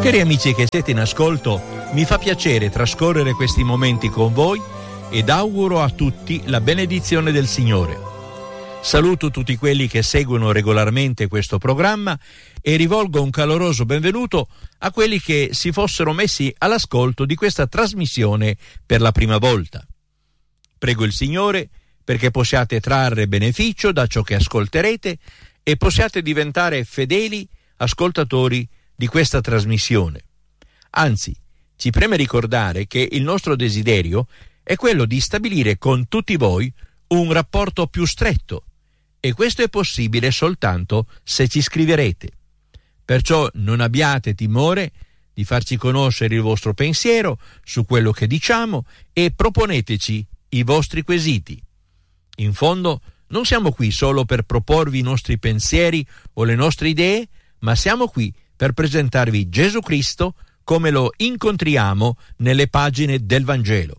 Cari amici che siete in ascolto, mi fa piacere trascorrere questi momenti con voi ed auguro a tutti la benedizione del Signore. Saluto tutti quelli che seguono regolarmente questo programma e rivolgo un caloroso benvenuto a quelli che si fossero messi all'ascolto di questa trasmissione per la prima volta. Prego il Signore perché possiate trarre beneficio da ciò che ascolterete e possiate diventare fedeli ascoltatori di questa trasmissione. Anzi, ci preme ricordare che il nostro desiderio è quello di stabilire con tutti voi un rapporto più stretto, e questo è possibile soltanto se ci scriverete. Perciò non abbiate timore di farci conoscere il vostro pensiero su quello che diciamo e proponeteci i vostri quesiti. In fondo, non siamo qui solo per proporvi i nostri pensieri o le nostre idee, ma siamo qui per presentarvi Gesù Cristo come lo incontriamo nelle pagine del Vangelo.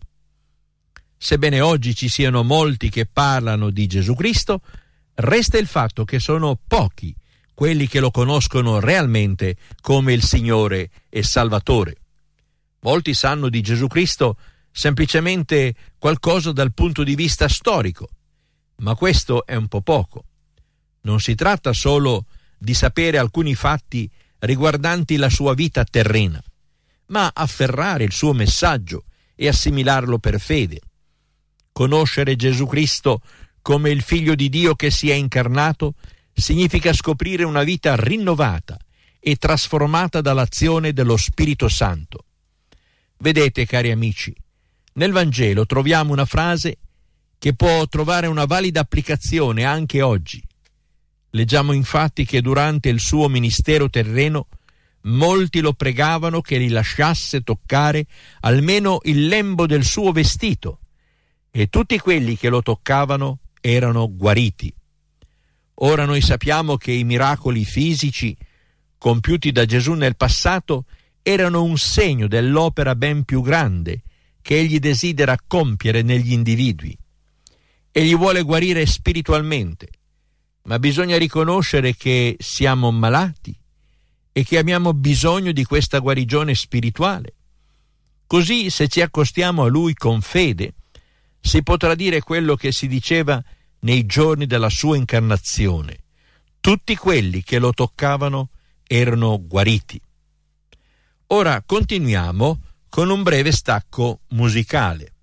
Sebbene oggi ci siano molti che parlano di Gesù Cristo, resta il fatto che sono pochi quelli che lo conoscono realmente come il Signore e Salvatore. Molti sanno di Gesù Cristo semplicemente qualcosa dal punto di vista storico, ma questo è un po' poco. Non si tratta solo di sapere alcuni fatti riguardanti la sua vita terrena, ma afferrare il suo messaggio e assimilarlo per fede. Conoscere Gesù Cristo come il Figlio di Dio che si è incarnato significa scoprire una vita rinnovata e trasformata dall'azione dello Spirito Santo. Vedete, cari amici, nel Vangelo troviamo una frase che può trovare una valida applicazione anche oggi. Leggiamo infatti che durante il suo ministero terreno molti lo pregavano che li lasciasse toccare almeno il lembo del suo vestito, e tutti quelli che lo toccavano erano guariti. Ora noi sappiamo che i miracoli fisici compiuti da Gesù nel passato erano un segno dell'opera ben più grande che egli desidera compiere negli individui. Egli vuole guarire spiritualmente, ma bisogna riconoscere che siamo malati e che abbiamo bisogno di questa guarigione spirituale. Così, se ci accostiamo a Lui con fede, si potrà dire quello che si diceva nei giorni della sua incarnazione: tutti quelli che lo toccavano erano guariti. Ora continuiamo con un breve stacco musicale.